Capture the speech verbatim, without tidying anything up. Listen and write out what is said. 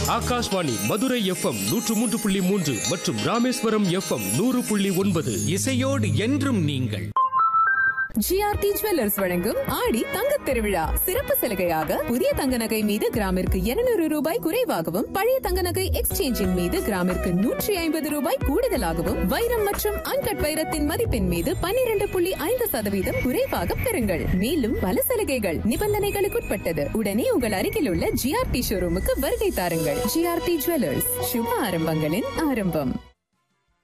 Akashvani Madurai FM நூற்று மூன்று புள்ளி மூன்று மற்றும் ராமேஸ்வரம் எஃப்எம் நூறு புள்ளி ஒன்பது. இசையோடு என்றும் நீங்கள். ஜிஆர்டி ஜுவல்லர்ஸ் வழங்கும் ஆடி தங்கத் திருவிழா சிறப்பு சலுகையாக புதிய தங்க நகை மீது கிராமிற்கு இருநூறு ரூபாய் குறைவாகவும், பழைய தங்க நகை எக்ஸ்சேஞ்சின் மீது கிராமிற்கு நூற்றி ஐம்பது ரூபாய் கூடுதலாகவும், வைரம் மற்றும் அன்கட் வைரத்தின் மதிப்பின் மீது பன்னிரண்டு புள்ளி ஐந்து சதவீதம் குறைவாக பெறுங்கள். மேலும் பல சலுகைகள் நிபந்தனைகளுக்குட்பட்டது. உடனே உங்கள் அருகில் உள்ள ஜிஆர்டி ஷோரூமுக்கு வருகை தாருங்கள். ஜிஆர்டி ஜுவல்லர்ஸ், சுப ஆரம்பங்களின் ஆரம்பம்.